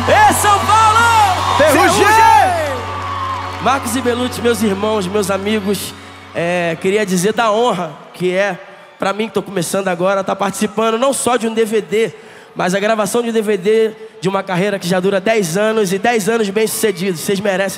Ê, São Paulo! Ferrugem! Marcos e Belucci, meus irmãos, meus amigos, queria dizer da honra que é pra mim, que tô começando agora, tá participando não só de um DVD, mas a gravação de um DVD de uma carreira que já dura 10 anos e 10 anos bem sucedidos. Vocês merecem.